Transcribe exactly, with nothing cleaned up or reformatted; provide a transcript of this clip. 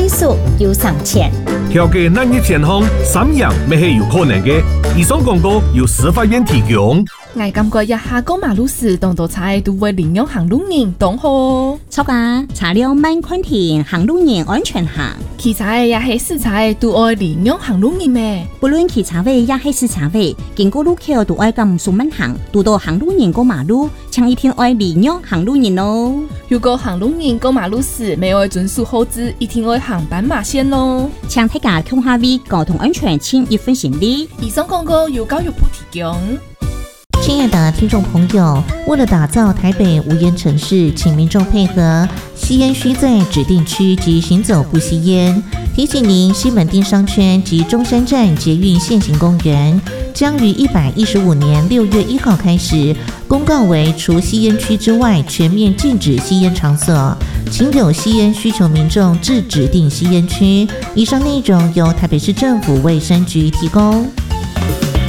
快速又省钱。 调节咱的健康，三样咪係有可能嘅。以上廣告由司法院提供。 我感覺一下過馬路時，當到菜都會領養行路人當好。 草架查了慢寬停，行路人安全行。 汽車也係死柴都愛領養行路人咩？ 不論汽車位也係死柴位，經過路口都愛咁數慢行，遇到行路人過馬路，請一定愛領養行路人咯。 如果行路人過馬路時未愛遵守號誌，一定愛行斑馬線咯。 請大家共下為交通安全盡一份心力。 以上廣告由教育部提供。 親愛的聽眾朋友，為了打造台北無煙城市，請民眾配合，吸煙需在指定區及行走不吸煙。提醒您，西門町商圈及中山站捷運現行公園將於一百一十五年六月一號開始公告為除吸煙區之外全面禁止吸煙場所，請有吸煙需求民眾至指定吸煙區。以上內容由台北市政府衛生局提供。